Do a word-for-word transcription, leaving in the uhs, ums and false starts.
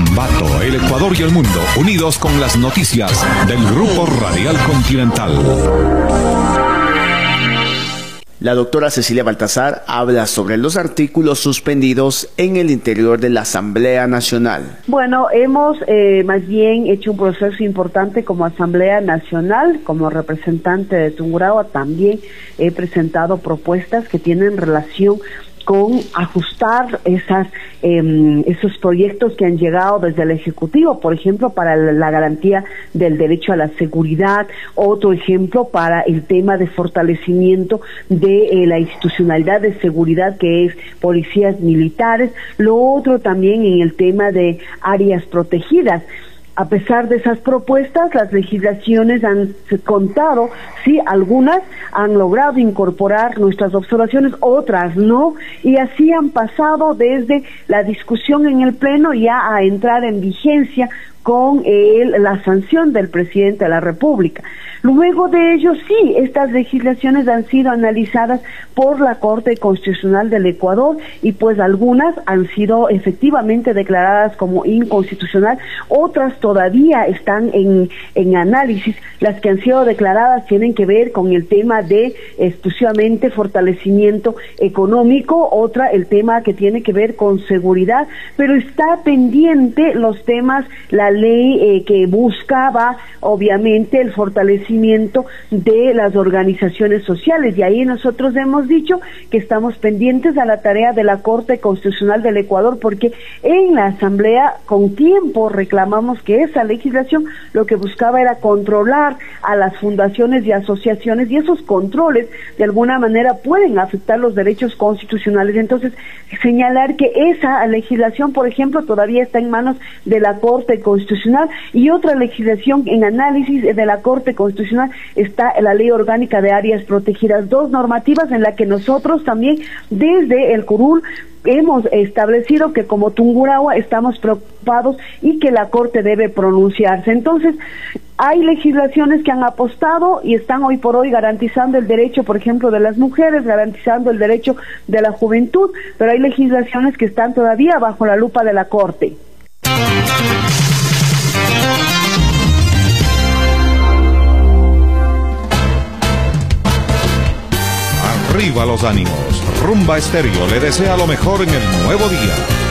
Ambato, el Ecuador y el mundo, unidos con las noticias del Grupo Radial Continental. La doctora Cecilia Baltazar habla sobre los artículos suspendidos en el interior de la Asamblea Nacional. Bueno, hemos eh, más bien hecho un proceso importante como Asamblea Nacional, como representante de Tungurahua. También he presentado propuestas que tienen relación con ajustar esas eh, esos proyectos que han llegado desde el Ejecutivo, por ejemplo, para la, la garantía del derecho a la seguridad, otro ejemplo para el tema de fortalecimiento de eh, la institucionalidad de seguridad, que es policías militares, lo otro también en el tema de áreas protegidas. A pesar de esas propuestas, las legislaciones han contado, sí, algunas han logrado incorporar nuestras observaciones, otras no, y así han pasado desde la discusión en el Pleno ya a entrar en vigencia con el, la sanción del presidente de la República. Luego de ello, sí, estas legislaciones han sido analizadas por la Corte Constitucional del Ecuador y pues algunas han sido efectivamente declaradas como inconstitucional, otras todavía están en, en análisis. Las que han sido declaradas tienen que ver con el tema de exclusivamente fortalecimiento económico, otra el tema que tiene que ver con seguridad, pero está pendiente los temas, la ley eh, que buscaba obviamente el fortalecimiento de las organizaciones sociales, y ahí nosotros hemos dicho que estamos pendientes a la tarea de la Corte Constitucional del Ecuador, porque en la Asamblea con tiempo reclamamos que esa legislación lo que buscaba era controlar a las fundaciones y asociaciones, y esos controles de alguna manera pueden afectar los derechos constitucionales. Entonces, señalar que esa legislación, por ejemplo, todavía está en manos de la Corte Constitucional, y otra legislación en análisis de la Corte Constitucional está la Ley Orgánica de Áreas Protegidas, dos normativas en las que nosotros también desde el Curul hemos establecido que como Tungurahua estamos preocupados y que la Corte debe pronunciarse. Entonces, hay legislaciones que han apostado y están hoy por hoy garantizando el derecho, por ejemplo, de las mujeres, garantizando el derecho de la juventud, pero hay legislaciones que están todavía bajo la lupa de la Corte. Arriba los ánimos. Rumba Estéreo le desea lo mejor en el nuevo día.